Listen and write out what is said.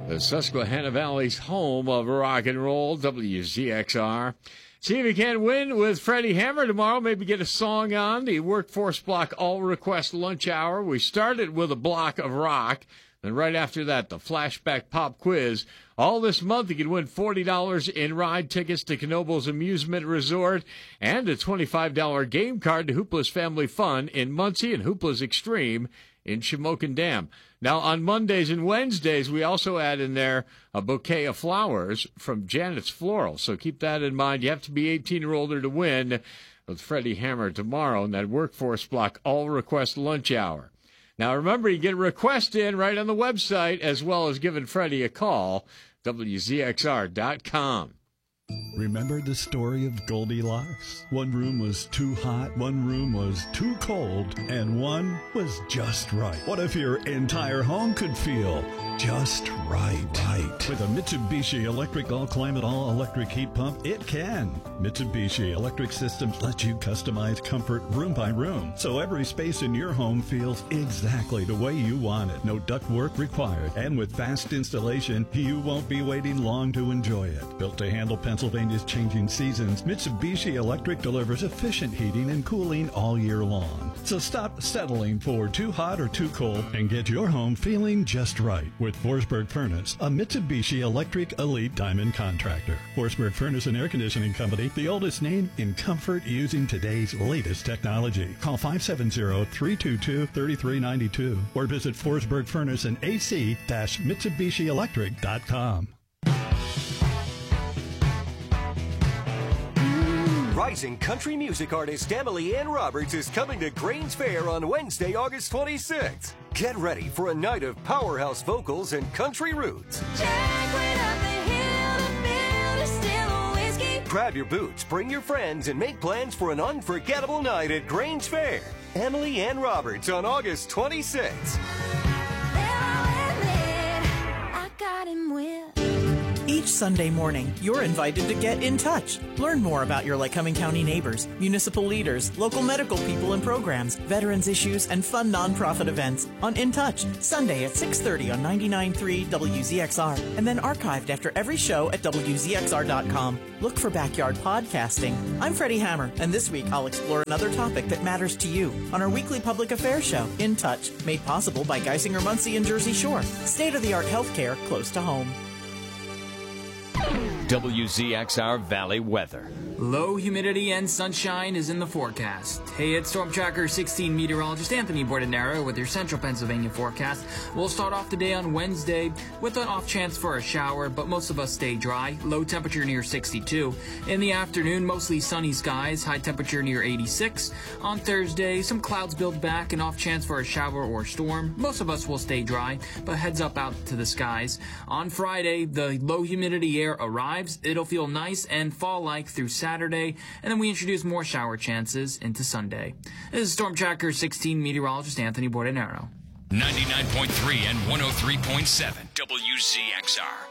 the Susquehanna Valley's home of rock and roll, WZXR. See if you can win with Freddie Hammer tomorrow. Maybe get a song on the Workforce Block All-Request Lunch Hour. We started with a block of rock. Then right after that, the Flashback Pop Quiz. All this month, you can win $40 in ride tickets to Knoebels Amusement Resort and a $25 game card to Hoopla's Family Fun in Muncie and Hoopla's Extreme in Shamokin Dam. Now, on Mondays and Wednesdays, we also add in there a bouquet of flowers from Janet's Floral. So keep that in mind. You have to be 18 or older to win with Freddie Hammer tomorrow in that Workforce Block All-Request Lunch Hour. Now, remember, you get a request in right on the website, as well as giving Freddie a call, WZXR.com. Remember the story of Goldilocks? One room was too hot, one room was too cold, and one was just right. What if your entire home could feel just right? With a Mitsubishi Electric All-Climate All-Electric Heat Pump, it can. Mitsubishi Electric Systems lets you customize comfort room by room, so every space in your home feels exactly the way you want it. No ductwork required, and with fast installation, you won't be waiting long to enjoy it. Built to handle Pennsylvania's changing seasons, Mitsubishi Electric delivers efficient heating and cooling all year long. So stop settling for too hot or too cold and get your home feeling just right with Forsberg Furnace, a Mitsubishi Electric Elite Diamond contractor. Forsberg Furnace and Air Conditioning Company, the oldest name in comfort using today's latest technology. Call 570-322-3392 or visit Forsberg Furnace and AC-MitsubishiElectric.com. Rising country music artist Emily Ann Roberts is coming to Grange Fair on Wednesday, August 26th. Get ready for a night of powerhouse vocals and country roots. Grab your boots, bring your friends, and make plans for an unforgettable night at Grange Fair. Emily Ann Roberts on August 26th. Each Sunday morning, you're invited to get in touch. Learn more about your Lycoming County neighbors, municipal leaders, local medical people and programs, veterans issues, and fun nonprofit events on In Touch, Sunday at 6:30 on 99.3 WZXR, and then archived after every show at WZXR.com. Look for Backyard Podcasting. I'm Freddie Hammer, and this week I'll explore another topic that matters to you on our weekly public affairs show, In Touch, made possible by Geisinger Muncie and Jersey Shore. State-of-the-art healthcare close to home. WZXR Valley weather. Low humidity and sunshine is in the forecast. Hey, it's Storm Tracker 16 meteorologist Anthony Bordenaro with your Central Pennsylvania forecast. We'll start off the day on Wednesday with an off chance for a shower, but most of us stay dry. Low temperature near 62. In the afternoon, mostly sunny skies, high temperature near 86. On Thursday, some clouds build back, an off chance for a shower or storm. Most of us will stay dry, but heads up out to the skies. On Friday, the low humidity air arrives. It'll feel nice and fall-like through Saturday, and then we introduce more shower chances into Sunday. This is Storm Tracker 16 meteorologist Anthony Bordenaro. 99.3 and 103.7 WZXR.